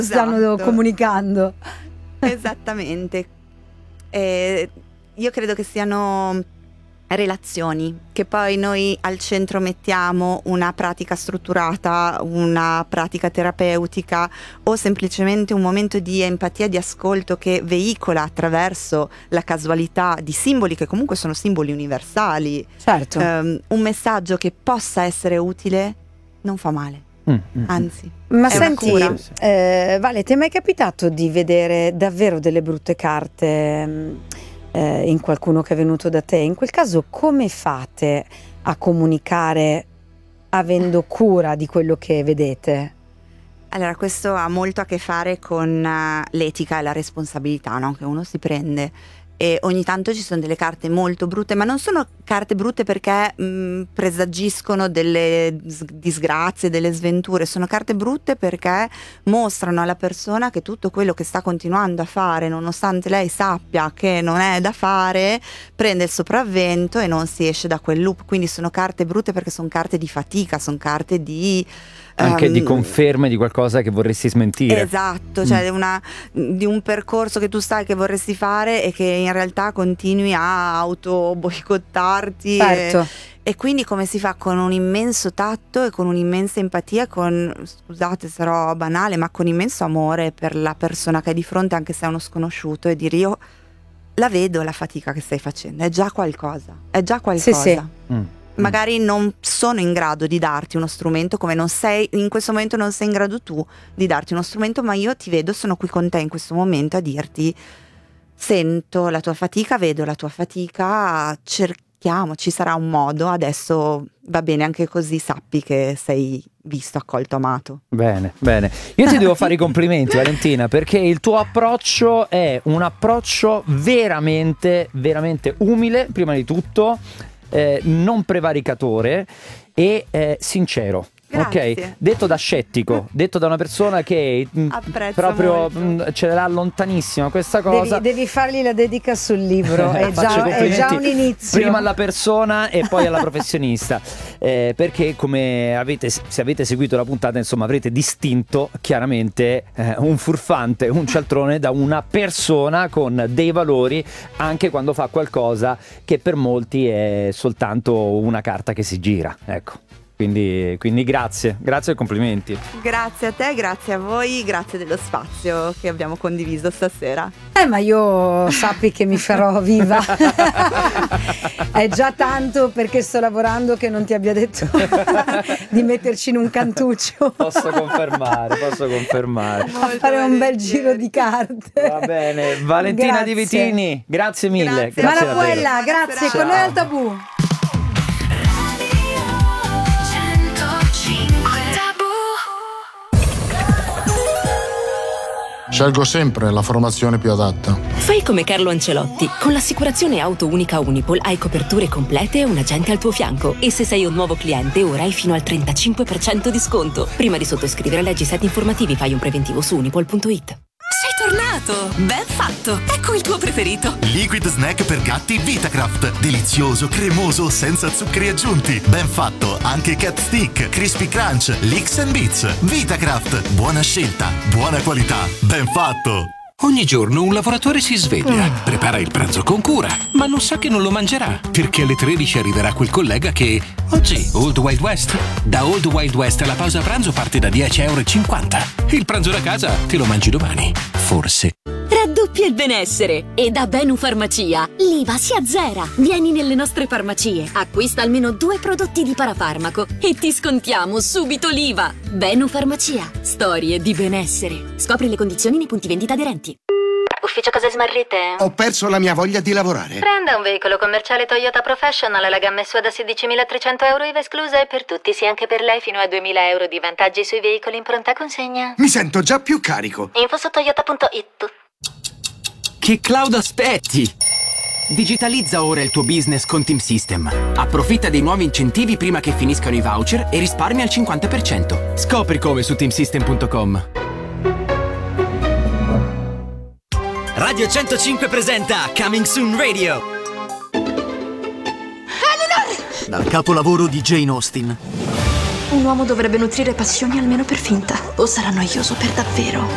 stanno comunicando. Esattamente. Io credo che siano relazioni, che poi noi al centro mettiamo una pratica strutturata, una pratica terapeutica o semplicemente un momento di empatia, di ascolto che veicola attraverso la casualità di simboli che comunque sono simboli universali. Certo. Un messaggio che possa essere utile non fa male. Anzi, ma è senti, una cura. Vale, ti è mai capitato di vedere davvero delle brutte carte in qualcuno che è venuto da te? In quel caso come fate a comunicare avendo cura di quello che vedete? Allora, questo ha molto a che fare con l'etica e la responsabilità, no? Che uno si prende. E ogni tanto ci sono delle carte molto brutte, ma non sono carte brutte perché presagiscono delle disgrazie, delle sventure. Sono carte brutte perché mostrano alla persona che tutto quello che sta continuando a fare, nonostante lei sappia che non è da fare, prende il sopravvento e non si esce da quel loop. Quindi sono carte brutte perché sono carte di fatica, sono carte di... anche di conferme di qualcosa che vorresti smentire. Esatto, cioè di un percorso che tu sai che vorresti fare e che in realtà continui a auto boicottarti. Certo. E quindi come si fa? Con un immenso tatto e con un'immensa empatia, scusate sarò banale, ma con immenso amore per la persona che è di fronte, anche se è uno sconosciuto, e dire: io la vedo la fatica che stai facendo, è già qualcosa. Sì, sì. Magari non sono in grado di darti uno strumento, come non sei in questo momento, non sei in grado tu di darti uno strumento, ma io ti vedo, sono qui con te in questo momento a dirti: sento la tua fatica, vedo la tua fatica, cerchiamo, ci sarà un modo, adesso va bene anche così, sappi che sei visto, accolto, amato. Bene, bene. Io ti devo fare i complimenti, Valentina, perché il tuo approccio è un approccio veramente, veramente umile, prima di tutto, non prevaricatore e sincero. Grazie. Ok, detto da scettico, detto da una persona che proprio ce l'ha lontanissima questa cosa. Devi fargli la dedica sul libro, è già un inizio. Prima alla persona e poi alla professionista, perché se avete seguito la puntata, insomma, avrete distinto chiaramente un furfante, un cialtrone da una persona con dei valori, anche quando fa qualcosa che per molti è soltanto una carta che si gira, ecco. Quindi grazie e complimenti. Grazie a te, grazie a voi, grazie dello spazio che abbiamo condiviso stasera. Ma io sappi che mi farò viva. È già tanto perché sto lavorando che non ti abbia detto di metterci in un cantuccio. Posso confermare. A fare un bel giro di carte. Va bene, Valentina Di Vitini, grazie mille. Grazie Marabuella, grazie. Con noi al Tabù. Scelgo sempre la formazione più adatta. Fai come Carlo Ancelotti. Con l'assicurazione auto unica Unipol hai coperture complete e un agente al tuo fianco. E se sei un nuovo cliente, ora hai fino al 35% di sconto. Prima di sottoscrivere, leggi i siti informativi, fai un preventivo su unipol.it. Sei tornato! Ben fatto! Ecco il tuo preferito! Liquid snack per gatti Vitacraft. Delizioso, cremoso, senza zuccheri aggiunti. Ben fatto, anche Cat Stick, Crispy Crunch, Licks and Beats. Vitacraft, buona scelta, buona qualità. Ben fatto! Ogni giorno un lavoratore si sveglia, prepara il pranzo con cura, ma non sa che non lo mangerà, perché alle 13 arriverà quel collega che... Oggi, Old Wild West. Da Old Wild West la pausa pranzo parte da 10,50 €. Il pranzo da casa te lo mangi domani, forse. Raddoppia il benessere e da Benu Farmacia l'IVA si azzera. Vieni nelle nostre farmacie, acquista almeno 2 prodotti di parafarmaco e ti scontiamo subito l'IVA. Benu Farmacia, storie di benessere. Scopri le condizioni nei punti vendita aderenti. Ufficio cose smarrite? Ho perso la mia voglia di lavorare. Prenda un veicolo commerciale Toyota Professional, la gamma SUA da 16.300 € IVA esclusa e per tutti, sì anche per lei, fino a 2.000 € di vantaggi sui veicoli in pronta consegna. Mi sento già più carico. Info su toyota.it. Che cloud aspetti? Digitalizza ora il tuo business con Team System. Approfitta dei nuovi incentivi prima che finiscano i voucher e risparmia al 50%. Scopri come su teamsystem.com. Radio 105 presenta Coming Soon Radio. Eleanor! Dal capolavoro di Jane Austen. Un uomo dovrebbe nutrire passioni almeno per finta, o sarà noioso per davvero.